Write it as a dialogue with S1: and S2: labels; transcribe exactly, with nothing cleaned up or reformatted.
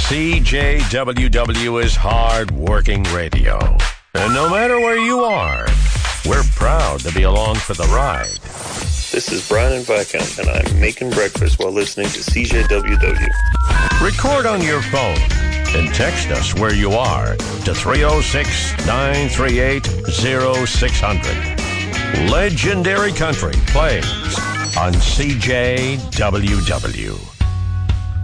S1: C J W W is hard-working radio. And no matter where you are, we're proud to be along for the ride.
S2: This is Brian Viscount, and I'm making breakfast while listening to C J W W.
S1: Record on your phone and text us where you are to three oh six, nine three eight, oh six hundred. Legendary Country plays on C J W W.